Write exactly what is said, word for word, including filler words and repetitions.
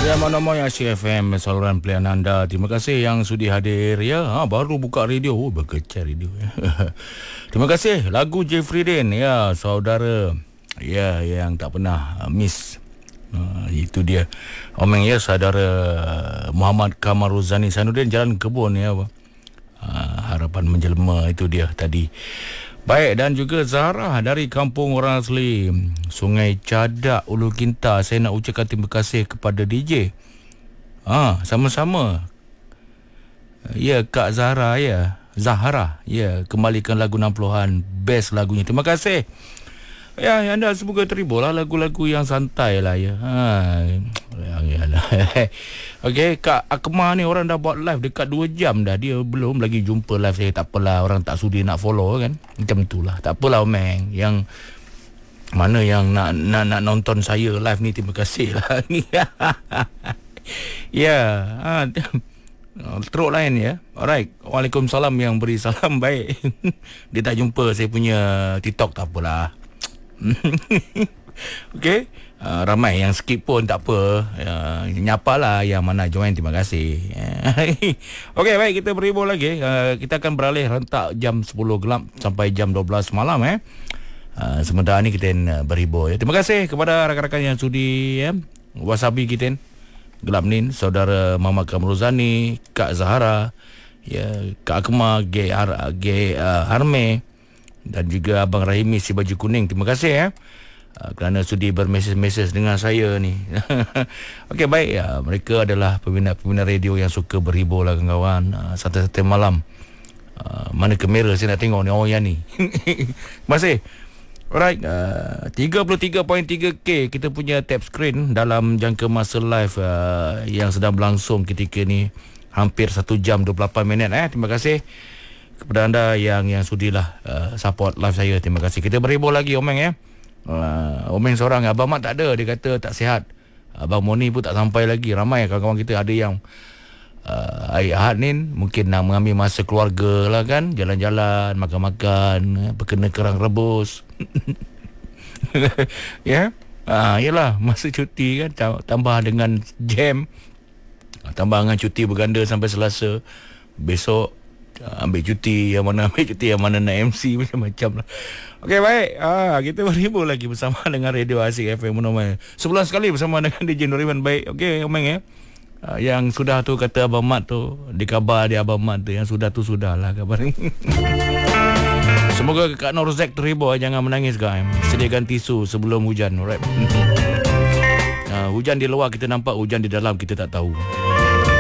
Ya, mana-mana yang Asyik F M, saluran pilihan anda. Terima kasih yang sudi hadir. Ya, ha, baru buka radio. Oh, berkecah radio. Terima kasih. Lagu Jeffrey Dean. Ya, saudara. Ya, yang tak pernah miss. Uh, itu dia. Omeng ya, saudara Muhammad Kamaruzani Sanuddin, Jalan Kebun. Ya, uh, harapan menjelma, itu dia tadi. Baik, dan juga Zahra dari Kampung Orang Asli Sungai Cadak, Ulu Kinta. Saya nak ucapkan terima kasih kepada D J. Ah, sama-sama. Ya, Kak Zahra ya. Zahra ya, kembalikan lagu enam puluhan, best lagunya. Terima kasih. Ya, anda semoga terimalah lagu-lagu yang santai lah ya. Ha. Ya, ya. Okey, Kak Akmal ni orang dah buat live dekat dua jam dah. Dia belum lagi jumpa live saya. Tak apalah, orang tak sudi nak follow kan. Macam itulah. Tak apalah, Omeng. Yang mana yang nak nak, nak nonton saya live ni, terima kasih lah. Ya. Ha. Teruk lain ya. Alright. Waalaikumsalam yang beri salam. Baik. Dia tak jumpa saya punya TikTok, tak apalah. Okey, uh, ramai yang skip pun tak apa. Uh, nyapalah yang mana join, terima kasih. Okey, baik, kita berhibur lagi. Uh, kita akan beralih rentak jam sepuluh gelap sampai jam dua belas malam eh. Uh, sementara ni kita uh, berhibur ya. Terima kasih kepada rakan-rakan yang sudi ya. Wasabi kita gelap ni, saudara Muhammad Kamruzani, Kak Zahara, ya, Kak Akmal, G Ar G uh, Harme, dan juga Abang Rahimi si baju kuning. Terima kasih ya, uh, kerana sudi bermesej-mesej dengan saya ni. Okey, baik ya, mereka adalah peminat-peminat radio yang suka berhibur lah kawan-kawan. Uh, Santai-santai malam. Uh, mana kamera saya nak tengok ni, oh yang ni. Terima kasih. Alright, uh, tiga puluh tiga perpuluhan tiga K kita punya tap screen dalam jangka masa live uh, yang sedang berlangsung ketika ni, hampir satu jam dua puluh lapan minit eh. Terima kasih kepada anda yang yang sudilah uh, support live saya. Terima kasih. Kita berhibur lagi, Omeng ya. Uh, Omeng seorang, Abang Mat tak ada, dia kata tak sihat. Abang Moni pun tak sampai lagi. Ramai kawan-kawan kita ada yang uh, hari Ahad ni mungkin nak mengambil masa keluarga lah kan, jalan-jalan, makan-makan, berkena kerang rebus. Ya. Ah, yalah, masa cuti kan, tambah dengan jam, tambah dengan cuti berganda sampai Selasa. Besok ambil cuti, yang mana ambil cuti, yang mana nak M C, macam-macam lah. Okey, baik. Ah, kita berhibur lagi bersama dengan Radio Asyik F M Monoman. Sebulan sekali bersama dengan D J Nuriman. Baik. Okey, Omeng ya. Ah, yang sudah tu kata Abang Mat tu, di kabar dia Abang Mat tu, yang sudah tu sudahlah kabar ni. Semoga Kak Norzek terhibur, jangan menangis guys. Sediakan tisu sebelum hujan, alright. Ah, hujan di luar kita nampak, hujan di dalam kita tak tahu.